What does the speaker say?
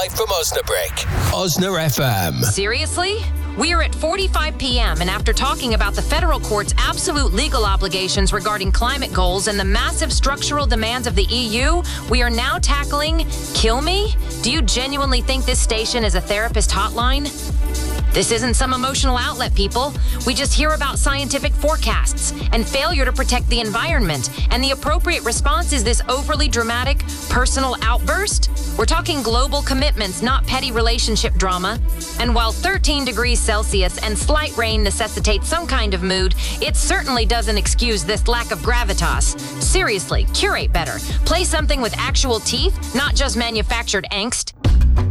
Live from Osnabrück. Osna FM. Seriously? We are at 45 p.m. and after talking about the federal court's absolute legal obligations regarding climate goals and the massive structural demands of the EU, we are now tackling Kill Me? Do you genuinely think this station is a therapist hotline? This isn't some emotional outlet, people. We just hear about scientific forecasts and failure to protect the environment. And the appropriate response is this overly dramatic, personal outburst? We're talking global commitments, not petty relationship drama. And while 13 degrees Celsius and slight rain necessitate some kind of mood, it certainly doesn't excuse this lack of gravitas. Seriously, curate better. Play something with actual teeth, not just manufactured angst.